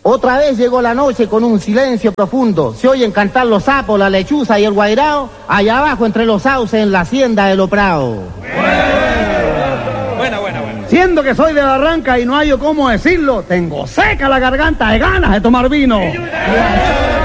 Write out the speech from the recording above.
Otra vez llegó la noche con un silencio profundo. Se oyen cantar los sapos, la lechuza y el guairao, allá abajo entre los sauces en la hacienda de Loprao. Bueno. Siendo que soy de Barranca y no hallo cómo decirlo, tengo seca la garganta de ganas de tomar vino.